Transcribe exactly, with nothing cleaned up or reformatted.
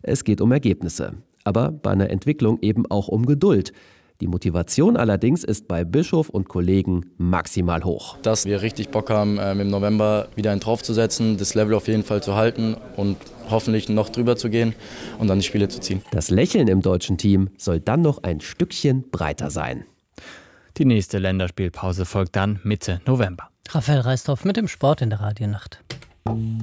Es geht um Ergebnisse. Aber bei einer Entwicklung eben auch um Geduld. Die Motivation allerdings ist bei Bischof und Kollegen maximal hoch. Dass wir richtig Bock haben, im November wieder einen draufzusetzen, das Level auf jeden Fall zu halten und hoffentlich noch drüber zu gehen und dann die Spiele zu ziehen. Das Lächeln im deutschen Team soll dann noch ein Stückchen breiter sein. Die nächste Länderspielpause folgt dann Mitte November. Raphael Reisdorf mit dem Sport in der Radionacht.